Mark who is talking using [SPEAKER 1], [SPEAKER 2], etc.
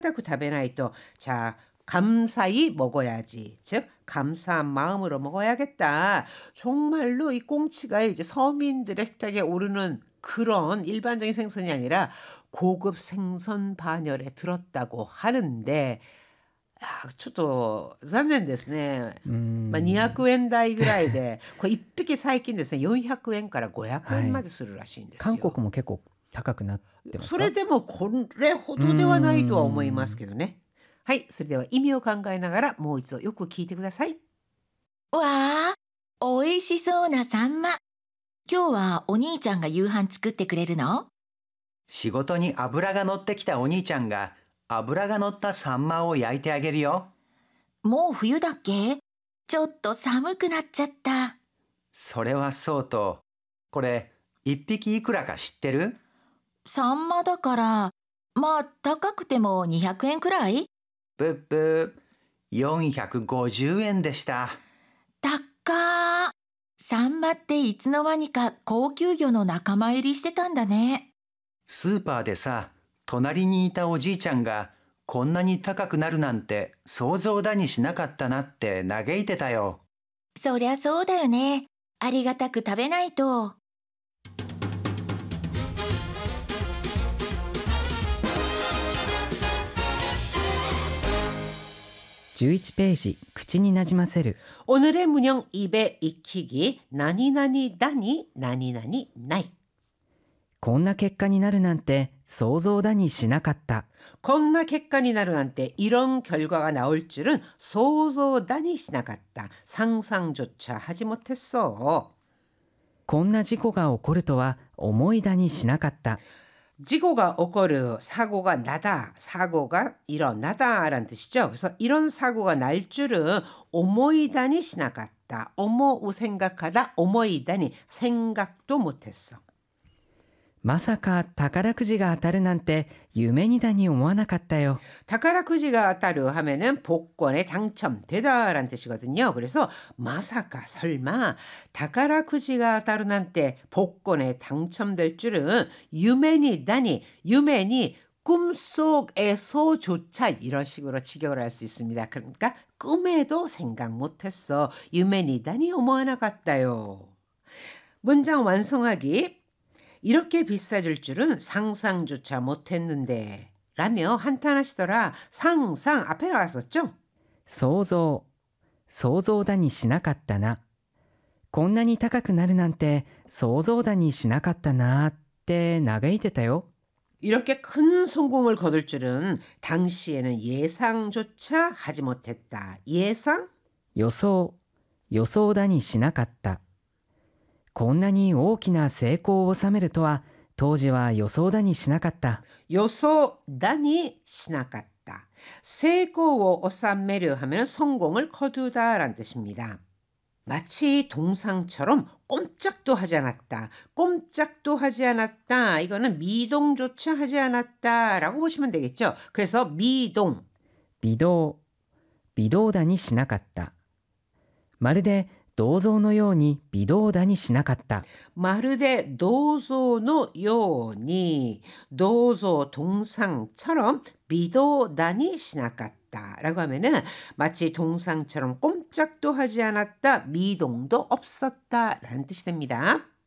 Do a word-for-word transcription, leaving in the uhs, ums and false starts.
[SPEAKER 1] 따고 食べないと 자, 감사히 먹어야지. 즉 감사한 마음으로 먹어야겠다. 정말로 이 꽁치가 이제 서민들의 식탁에 오르는 그런 일반적인 생선이 아니라 고급 생선 반열에 들었다고 하는데 아, ちょっと残念ですね。
[SPEAKER 2] うーん
[SPEAKER 1] まあ、にひゃくえん台ぐらいで、これいっぴき最近ですね、よんひゃくえんからごひゃくえんまでするらしいんですよ。
[SPEAKER 2] 韓国も結構高くなってますか？
[SPEAKER 1] それでもこれほどではないとは思いますけどね。はい、それでは意味を考えながらもう一度よく聞いてください。
[SPEAKER 3] わあ、おいしそうなサンマ。今日はお兄ちゃんが夕飯作ってくれるの？
[SPEAKER 4] 仕事に油が乗ってきたお兄ちゃんが油が乗ったサンマを焼いてあげるよ。
[SPEAKER 3] もう冬だっけ？ちょっと寒くなっちゃった。
[SPEAKER 4] それはそうと、これ一匹いくらか知ってる？
[SPEAKER 3] サンマだから、まあ高くてもにひゃくえんくらい？
[SPEAKER 4] ぶっぶー、よんひゃくごじゅうえんでした。
[SPEAKER 3] 高ー。サンマっていつの間にか高級魚の仲間入りしてたんだね。
[SPEAKER 4] スーパーでさ、隣にいたおじいちゃんがこんなに高くなるなんて想像だにしなかったなって嘆いてたよ。
[SPEAKER 3] そりゃそうだよね。ありがたく食べないと。
[SPEAKER 2] じゅういちページ、口になじませる。
[SPEAKER 1] 오늘의 문형 입에 익히기 나니나니 다니 나니나니 나이.
[SPEAKER 2] こんな結果になるなんて想像だにしなかった。
[SPEAKER 1] 겁나 객관이 나르한테 이런 결과가 나올 줄은 소소다니 시나갔다. 상상조차 하지 못했어.
[SPEAKER 2] こんな事故が起こるとは思いだにしなかった。
[SPEAKER 1] 지고가 오거르 사고가 나다. 사고가 일어나다라는 뜻이죠. 그래서 이런 사고가 날 줄은 오모이다니 시나갔다. 오모우 생각하다. 오모이다니 생각도 못했어.
[SPEAKER 2] まさか宝くじが当たるなんて夢にだに思わなかったよ。
[SPEAKER 1] 다카라쿠지가 따르 하면은 복권에 당첨되다라는 뜻이거든요. 그래서 마사카 설마 다카라쿠지가 따르난때 복권에 당첨될 줄은 유메니다니 유메니 꿈속에서조차 이런 식으로 직역을 할 수 있습니다. 그러니까 꿈에도 생각 못했어. 유메니다니 오모하나 같다요. 문장 완성하기. 이렇게 비싸질 줄은 상상조차 못했는데 라며 한탄하시더라. 상상 앞에 나왔었죠?
[SPEAKER 2] 想像、想像だにしなかったな。こんなに高くなるなんて想像だにしなかったなって嘆いてたよ。
[SPEAKER 1] 이렇게 큰 성공을 거둘 줄은 당시에는 예상조차 하지 못했다. 예상?
[SPEAKER 2] 予想、予想だにしなかった。こんなに大きな成功を収めるとは当時は予想だにしなかった。
[SPEAKER 1] 요소다니 시나갔다. 세고を 収める 하면 성공을 거두다라는 뜻입니다. 마치 동상처럼 꼼짝도 하지 않았다. 꼼짝도 하지 않았다. 이거는 미동조차 하지 않았다라고 보시면 되겠죠. 그래서 미동.
[SPEAKER 2] 微動、微動だにしなかった。まるで銅像のように微動だにしなかった。
[SPEAKER 1] 마르데 도소노 요니 도소 동상처럼 미도다니 시나갔다 라고 하면은 마치 동상처럼 꼼짝도 하지 않았다. 미동도 없었다 라는 뜻이 됩니다.